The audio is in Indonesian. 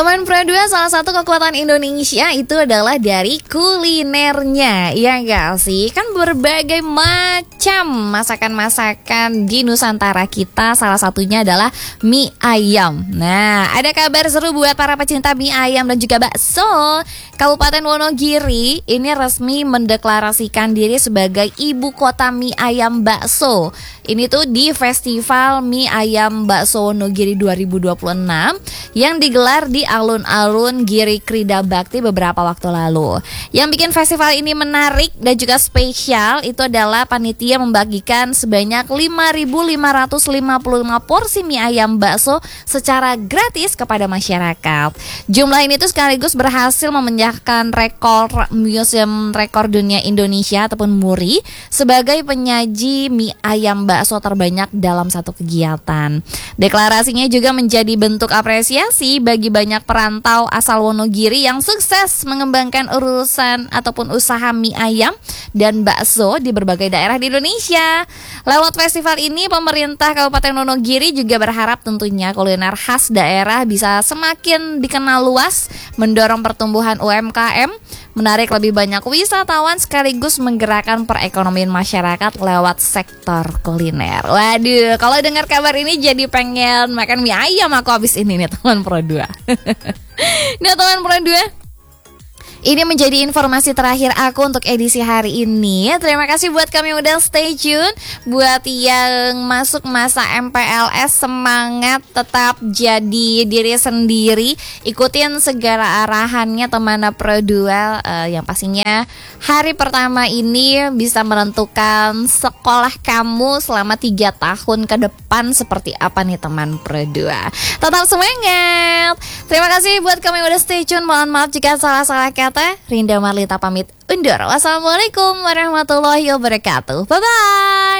Teman Pro 2, salah satu kekuatan Indonesia itu adalah dari kulinernya. Iya gak sih? Kan berbagai macam masakan-masakan di Nusantara kita. Salah satunya adalah mie ayam. Nah, ada kabar seru buat para pecinta mie ayam dan juga bakso. Kabupaten Wonogiri ini resmi mendeklarasikan diri sebagai ibu kota mie ayam bakso. Ini tuh di Festival Mie Ayam Bakso Wonogiri 2026 yang digelar di alun-alun Giri Krida Bakti beberapa waktu lalu. Yang bikin festival ini menarik dan juga spesial itu adalah panitia membagikan sebanyak 5.555 porsi mie ayam bakso secara gratis kepada masyarakat. Jumlah ini tuh sekaligus berhasil memecahkan rekor Museum Rekor Dunia Indonesia ataupun MURI sebagai penyaji mie ayam bakso terbanyak dalam satu kegiatan. Deklarasinya juga menjadi bentuk apresiasi bagi banyak perantau asal Wonogiri yang sukses mengembangkan urusan ataupun usaha mie ayam dan bakso di berbagai daerah di Indonesia. Lewat festival ini, pemerintah Kabupaten Wonogiri juga berharap tentunya kuliner khas daerah bisa semakin dikenal luas, mendorong pertumbuhan UMKM, menarik lebih banyak wisatawan sekaligus menggerakkan perekonomian masyarakat lewat sektor kuliner. Waduh, kalau dengar kabar ini jadi pengen makan mie ayam aku habis ini nih teman Pro 2. Nah teman Pro 2, ini menjadi informasi terakhir aku untuk edisi hari ini. Terima kasih buat kami yang udah stay tune. Buat yang masuk masa MPLS, semangat tetap jadi diri sendiri. Ikutin segala arahannya teman Pro 2. Yang pastinya hari pertama ini bisa menentukan sekolah kamu selama 3 tahun ke depan seperti apa nih teman Pro 2. Tetap semangat. Terima kasih buat kami yang udah stay tune. Mohon maaf jika salah-salah kata. Rinda Marlita pamit undur. Wassalamualaikum warahmatullahi wabarakatuh. Bye-bye.